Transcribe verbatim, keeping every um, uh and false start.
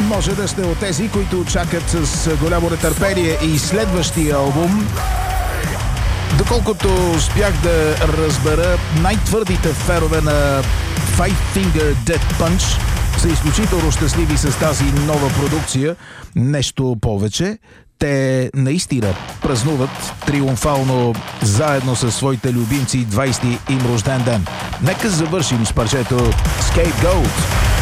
Може да сте от тези, които чакат с голямо нетърпение и следващия албум. Доколкото успях да разбера, най-твърдите фенове на Five Finger Death Punch са изключително щастливи с тази нова продукция. Нещо повече, те наистина празнуват триумфално заедно със своите любимци двайсети им рожден ден. Нека завършим с парчето Scapegoat.